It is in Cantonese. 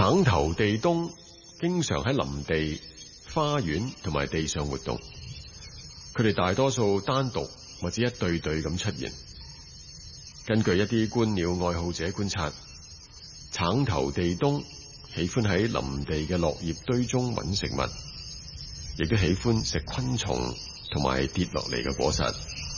橙頭地冬經常喺林地、花園同埋地上活動，佢哋大多數單獨或者一對對咁出現。根據一啲觀鳥愛好者觀察，橙頭地冬喜歡喺林地嘅落葉堆中揾食物，亦都喜歡食昆蟲同埋跌落嚟嘅果實。